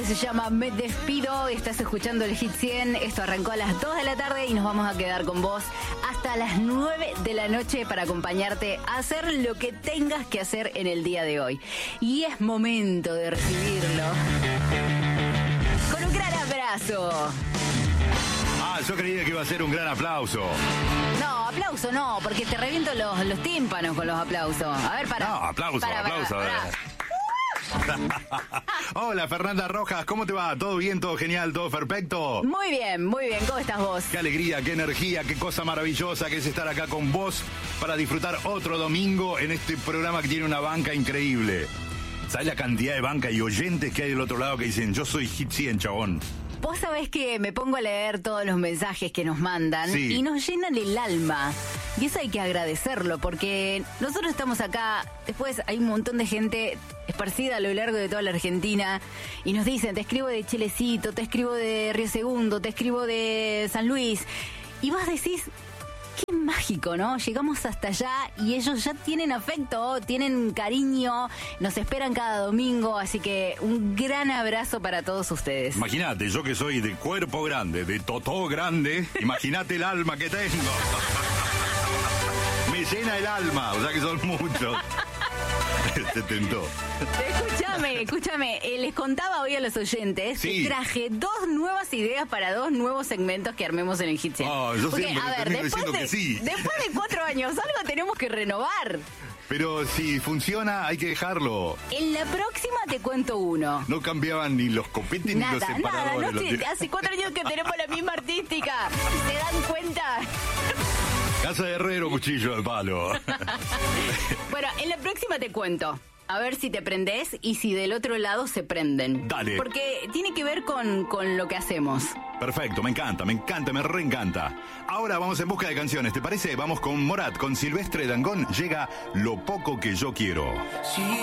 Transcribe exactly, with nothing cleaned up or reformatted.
se llama Me Despido. Estás escuchando el Hit cien. Esto arrancó a las dos de la tarde y nos vamos a quedar con vos hasta las nueve de la noche para acompañarte a hacer lo que tengas que hacer en el día de hoy. Y es momento de recibirlo con un gran abrazo. Ah, yo creía que iba a ser un gran aplauso. No, aplauso no, porque te reviento los, los tímpanos con los aplausos. A ver, para. No, aplauso, para, para, aplauso. para, a Hola, Fernanda Rojas, ¿cómo te va? ¿Todo bien? ¿Todo genial? ¿Todo perfecto? Muy bien, muy bien. ¿Cómo estás vos? Qué alegría, qué energía, qué cosa maravillosa que es estar acá con vos para disfrutar otro domingo en este programa que tiene una banca increíble. ¿Sabes la cantidad de banca y oyentes que hay del otro lado que dicen yo soy Hit cien, chabón? Vos sabés que me pongo a leer todos los mensajes que nos mandan sí. y nos llenan el alma. Y eso hay que agradecerlo, porque nosotros estamos acá, después hay un montón de gente esparcida a lo largo de toda la Argentina y nos dicen, te escribo de Chilecito, te escribo de Río Segundo, te escribo de San Luis. Y vos decís, qué mágico, ¿no? Llegamos hasta allá y ellos ya tienen afecto, tienen cariño, nos esperan cada domingo, así que un gran abrazo para todos ustedes. Imagínate, yo que soy de cuerpo grande, de totó grande, imagínate el alma que tengo. Me llena el alma, o sea que son muchos. Te tentó. Escúchame, escúchame, eh, les contaba hoy a los oyentes sí. que traje dos nuevas ideas para dos nuevos segmentos que armemos en el Hit cien. Oh, yo Porque, siempre a ver, termino después diciendo de, que sí. después de cuatro años algo tenemos que renovar. Pero si funciona, hay que dejarlo. En la próxima te cuento uno. No cambiaban ni los copetes Nada, ni los separadores. nada, no los te, hace cuatro años que tenemos la misma artística. ¿Se dan cuenta? Casa de herrero, cuchillo de palo. Bueno, en la próxima te cuento. A ver si te prendés y si del otro lado se prenden. Dale. Porque tiene que ver con, con lo que hacemos. Perfecto, me encanta, me encanta, me reencanta. Ahora vamos en busca de canciones, ¿te parece? Vamos con Morat, con Silvestre Dangond. Llega Lo Poco Que Yo Quiero. Sí.